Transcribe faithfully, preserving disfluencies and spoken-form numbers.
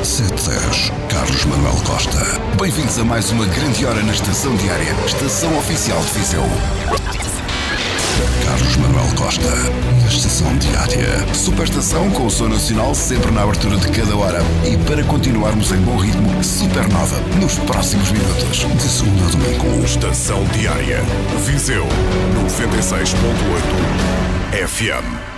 sete dez, Carlos Manuel Costa. Bem-vindos a mais uma grande hora na Estação Diária, Estação Oficial de Viseu. Carlos Manuel Costa, na Estação Diária. Superestação com o som nacional sempre na abertura de cada hora. E para continuarmos em bom ritmo, Supernova nos próximos minutos. De segunda a domingo. Estação Diária. Viseu noventa e seis ponto oito F M.